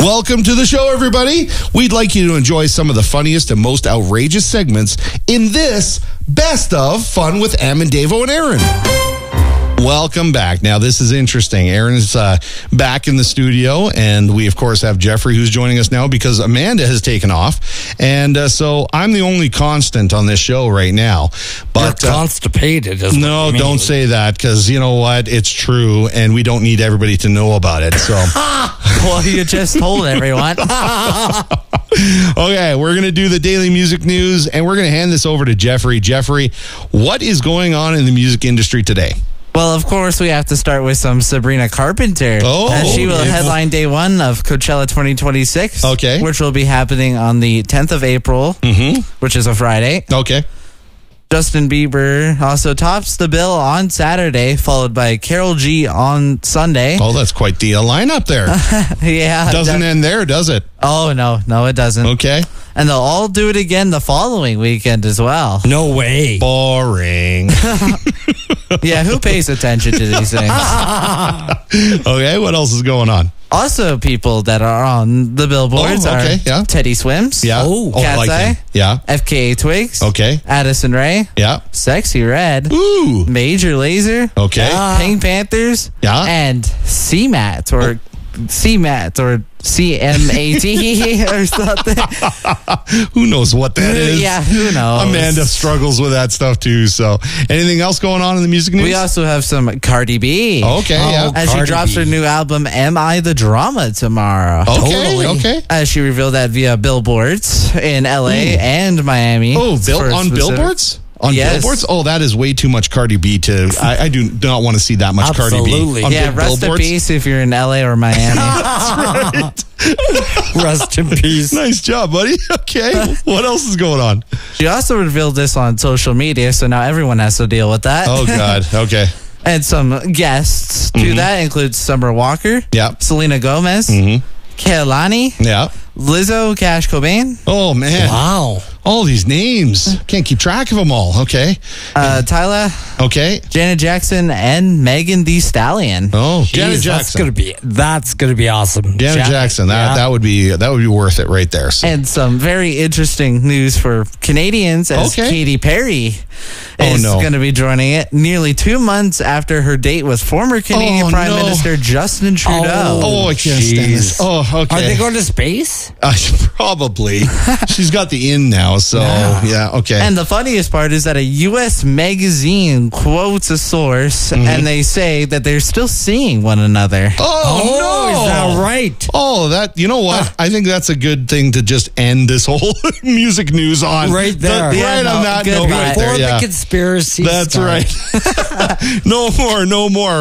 Welcome to the show, everybody. We'd like you to enjoy some of the funniest and most outrageous segments in this Best of Fun with Em and Davo and Aaron. Welcome back. Now, this is interesting. Aaron's back in the studio, and we, of course, have Jeffrey, who's joining us now because Amanda has taken off. And so I'm the only constant on this show right now. But you're constipated. No, don't say that, because you know what? It's true, and we don't need everybody to know about it. So, well, you just told everyone. Okay, we're going to do the daily music news, and we're going to hand this over to Jeffrey. Jeffrey, what is going on in the music industry today? Well, of course, we have to start with some Sabrina Carpenter. As she will headline day one of Coachella 2026. Okay. Which will be happening on the 10th of April, which is a Friday. Okay. Justin Bieber also tops the bill on Saturday, followed by Karol G on Sunday. Oh, that's quite the lineup there. Yeah. Doesn't end there, does it? Oh, no, it doesn't. Okay. And they'll all do it again the following weekend as well. No way. Boring. Yeah, who pays attention to these things? Okay, what else is going on? Also, people that are on the billboards are Teddy Swims, Cat's Eye, yeah, FKA Twigs, okay, Addison Rae, yeah, Sexy Red, ooh, Major Lazer, okay, Pink Panthers, yeah, and CMAT or CMAT or CMAT or something. Who knows what that is? Yeah, who knows? Amanda struggles with that stuff too. So, anything else going on in the music news? We also have some Cardi B. Okay, yeah. As she drops her new album, Am I the Drama, tomorrow. Okay, okay. As she revealed that via billboards in LA and Miami. Oh, on billboards? On billboards? Oh, that is way too much Cardi B to... I do not want to see that much Cardi B. On rest in peace if you're in LA or Miami. That's right. Rest in peace. Nice job, buddy. Okay. What else is going on? She also revealed this on social media, so now everyone has to deal with that. Oh, God. Okay. And some guests to that include Summer Walker, Selena Gomez, Kehlani, Lizzo, Cash Cobain. Oh, man. Wow. All these names. Can't keep track of them all. Okay. Tyla. Okay. Janet Jackson and Megan Thee Stallion. Oh, Janet Jeez, Jackson. That's gonna be awesome. Janet Jackson. That would be worth it right there. So. And some very interesting news for Canadians as Katy Perry is going to be joining it nearly 2 months after her date with former Canadian Prime Minister Justin Trudeau. Oh, I can't stand this. Oh, okay. Are they going to space? Probably. She's got the in now, so okay. And the funniest part is that a U.S. magazine quotes a source, and they say that they're still seeing one another. Oh, no. Is that right? Oh, you know what? I think that's a good thing to just end this whole music news on. Right there. On that note right there. Before the conspiracy That's right. No more.